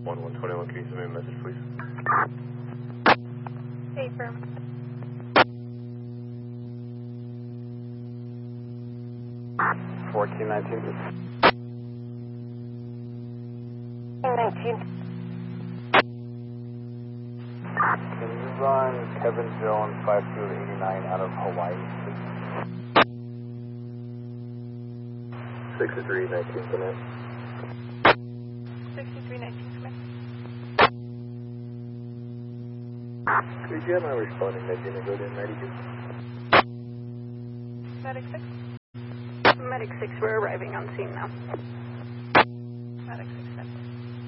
1121, can you send me a message, please? Affirm. 1419. 19. Can you run Kevin Jones 5289 out of Hawaii, please? 6319, come in. 6319, come in. Could you have my responding med unit go to Medic? Medic 6. Medic 6, we're arriving on scene now. Medic 6,